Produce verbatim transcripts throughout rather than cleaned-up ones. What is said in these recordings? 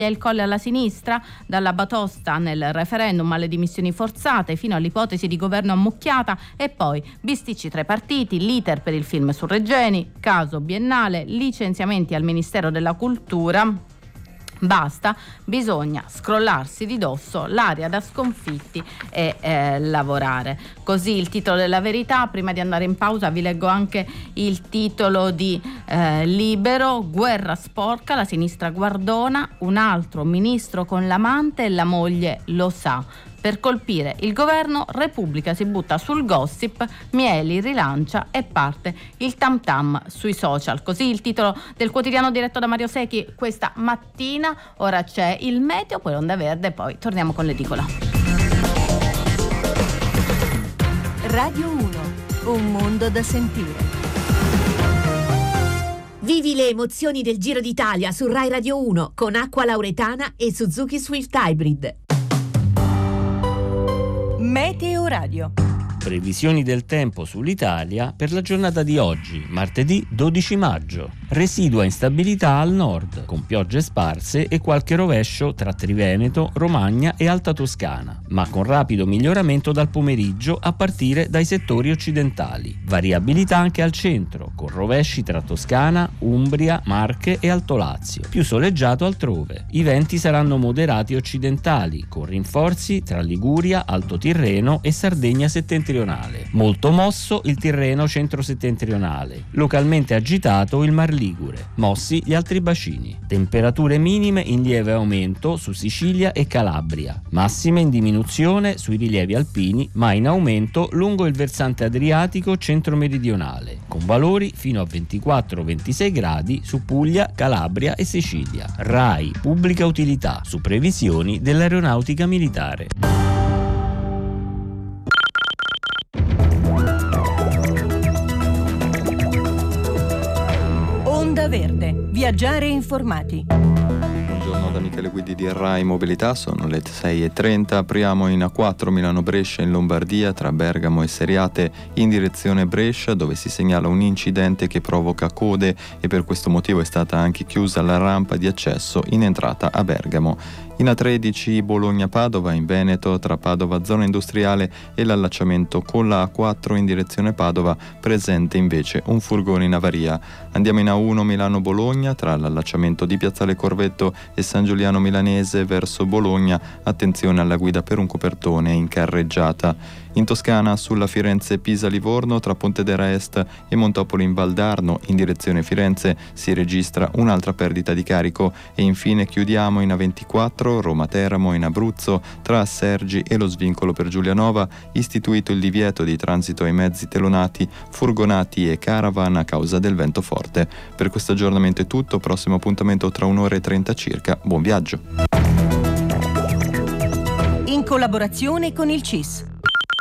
il colle alla sinistra, dalla batosta nel referendum alle dimissioni forzate fino all'ipotesi di governo ammucchiata, e poi bisticci tra i partiti, l'iter per il film su Regeni, caso biennale, licenziamenti al Ministero della Cultura. Basta, bisogna scrollarsi di dosso l'aria da sconfitti e eh, lavorare. Così il titolo della Verità. Prima di andare in pausa vi leggo anche il titolo di eh, Libero: guerra sporca, la sinistra guardona, un altro ministro con l'amante e la moglie lo sa. Per colpire il governo, Repubblica si butta sul gossip, Mieli rilancia e parte il tam tam sui social. Così il titolo del quotidiano diretto da Mario Secchi questa mattina. Ora c'è il meteo, poi l'onda verde, poi torniamo con l'edicola. Radio uno, un mondo da sentire. Vivi le emozioni del Giro d'Italia su Rai Radio uno con Acqua Lauretana e Suzuki Swift Hybrid. Meteo Radio. Previsioni del tempo sull'Italia per la giornata di oggi, martedì dodici maggio. Residua instabilità al nord, con piogge sparse e qualche rovescio tra Triveneto, Romagna e Alta Toscana, ma con rapido miglioramento dal pomeriggio a partire dai settori occidentali. Variabilità anche al centro, con rovesci tra Toscana, Umbria, Marche e Alto Lazio. Più soleggiato altrove. I venti saranno moderati occidentali, con rinforzi tra Liguria, Alto Tirreno e Sardegna settentrionale. Molto mosso il Tirreno centro-settentrionale. Localmente agitato il Mar Ligure. Mossi gli altri bacini. Temperature minime in lieve aumento su Sicilia e Calabria. Massime in diminuzione sui rilievi alpini, ma in aumento lungo il versante adriatico centro-meridionale, con valori fino a ventiquattro ventisei gradi su Puglia, Calabria e Sicilia. RAI Pubblica Utilità, su previsioni dell'Aeronautica Militare. Onda Verde. Viaggiare informati. Buongiorno da Michele Guidi di RAI Mobilità, sono le sei e trenta. Apriamo in A quattro Milano-Brescia in Lombardia tra Bergamo e Seriate in direzione Brescia, dove si segnala un incidente che provoca code e per questo motivo è stata anche chiusa la rampa di accesso in entrata a Bergamo. In A tredici Bologna-Padova in Veneto tra Padova zona industriale e l'allacciamento con la A quattro in direzione Padova, presente invece un furgone in avaria. Andiamo in A uno Milano-Bologna tra l'allacciamento di Piazzale Corvetto e San Giuliano Milanese verso Bologna, attenzione alla guida per un copertone in carreggiata. In Toscana sulla Firenze-Pisa-Livorno tra Pontedera Est e Montopoli in Valdarno in direzione Firenze si registra un'altra perdita di carico. E infine chiudiamo in A ventiquattro Roma-Teramo in Abruzzo tra Sergi e lo svincolo per Giulianova, istituito il divieto di transito ai mezzi telonati, furgonati e caravan a causa del vento forte. Per questo aggiornamento è tutto, prossimo appuntamento tra un'ora e trenta circa. Buon viaggio! In collaborazione con il C I S.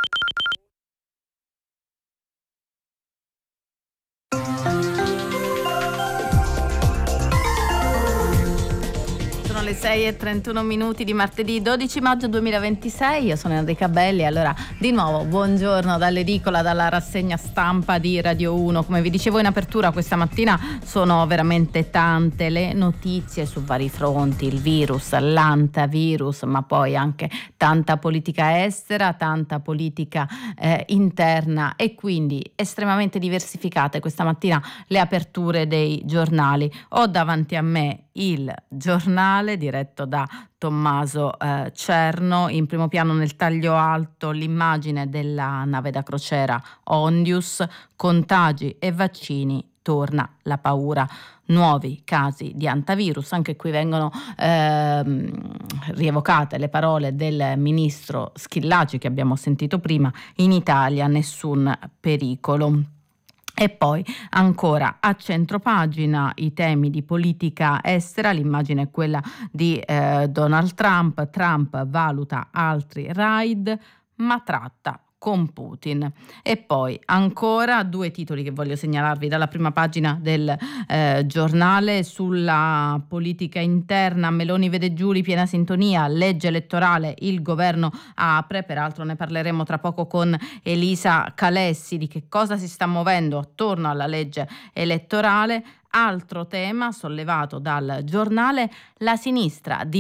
Le sei e trentuno minuti di martedì dodici maggio duemilaventisei. Io sono Enrica Belli. Allora, di nuovo buongiorno dall'edicola, dalla rassegna stampa di Radio uno. Come vi dicevo in apertura, questa mattina sono veramente tante le notizie su vari fronti: il virus, l'antavirus, ma poi anche tanta politica estera, tanta politica eh, interna, e quindi estremamente diversificate questa mattina le aperture dei giornali. Ho davanti a me il Giornale diretto da Tommaso eh, Cerno. In primo piano nel taglio alto l'immagine della nave da crociera Ondius. Contagi e vaccini, torna la paura. Nuovi casi di antavirus. Anche qui vengono ehm, rievocate le parole del ministro Schillaci che abbiamo sentito prima: in Italia nessun pericolo. E poi ancora a centropagina i temi di politica estera. L'immagine è quella di eh, Donald Trump. Trump valuta altri raid, ma tratta con Putin. E poi ancora due titoli che voglio segnalarvi dalla prima pagina del eh, giornale sulla politica interna. Meloni vede Giuli, piena sintonia, legge elettorale, il governo apre. Peraltro ne parleremo tra poco con Elisa Calessi di che cosa si sta muovendo attorno alla legge elettorale. Altro tema sollevato dal giornale: la sinistra di